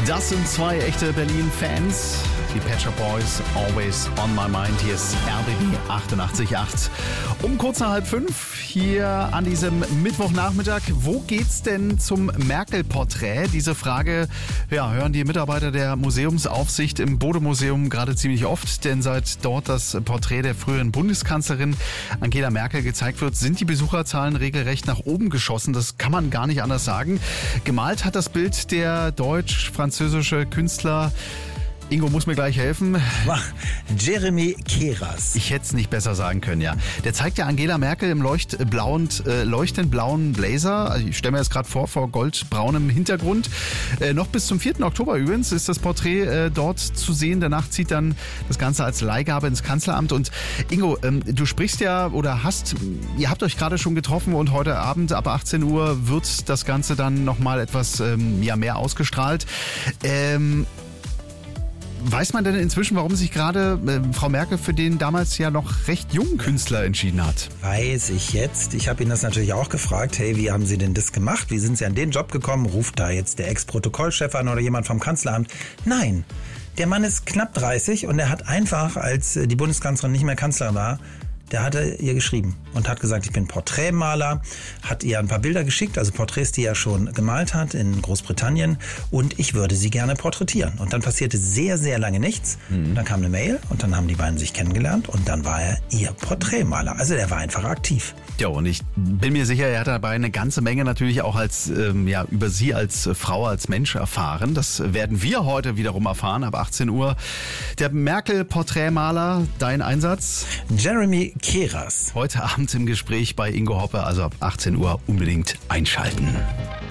Das sind zwei echte Berlin-Fans. Die Pet Shop Boys, Always on My Mind. Hier ist RBB 88.8. Um kurz nach 4:30 hier an diesem Mittwochnachmittag. Wo geht's denn zum Merkel-Porträt? Diese Frage hören die Mitarbeiter der Museumsaufsicht im Bode-Museum gerade ziemlich oft. Denn seit dort das Porträt der früheren Bundeskanzlerin Angela Merkel gezeigt wird, sind die Besucherzahlen regelrecht nach oben geschossen. Das kann man gar nicht anders sagen. Gemalt hat das Bild der deutsch-französische Künstler, Ingo muss mir gleich helfen. Jeremy Keras. Ich hätte es nicht besser sagen können, ja. Der zeigt ja Angela Merkel im leuchtend blauen Blazer. Also ich stelle mir das gerade vor goldbraunem Hintergrund. Noch bis zum 4. Oktober übrigens ist das Porträt dort zu sehen. Danach zieht dann das Ganze als Leihgabe ins Kanzleramt. Und Ingo, du sprichst ja oder ihr habt euch gerade schon getroffen und heute Abend ab 18 Uhr wird das Ganze dann nochmal etwas mehr ausgestrahlt. Weiß man denn inzwischen, warum sich gerade Frau Merkel für den damals ja noch recht jungen Künstler entschieden hat? Weiß ich jetzt. Ich habe ihn das natürlich auch gefragt. Hey, wie haben Sie denn das gemacht? Wie sind Sie an den Job gekommen? Ruft da jetzt der Ex-Protokollchef an oder jemand vom Kanzleramt? Nein, der Mann ist knapp 30 und er hat einfach, als die Bundeskanzlerin nicht mehr Kanzlerin war, der hatte ihr geschrieben und hat gesagt, ich bin Porträtmaler, hat ihr ein paar Bilder geschickt, also Porträts, die er schon gemalt hat in Großbritannien, und ich würde sie gerne porträtieren. Und dann passierte sehr, sehr lange nichts. Und dann kam eine Mail und dann haben die beiden sich kennengelernt und dann war er ihr Porträtmaler. Also er war einfach aktiv. Ja, und ich bin mir sicher, er hat dabei eine ganze Menge natürlich auch über sie als Frau, als Mensch erfahren. Das werden wir heute wiederum erfahren, ab 18 Uhr. Der Merkel-Porträtmaler, dein Einsatz? Jeremy Keras. Heute Abend im Gespräch bei Ingo Hoppe, also ab 18 Uhr unbedingt einschalten.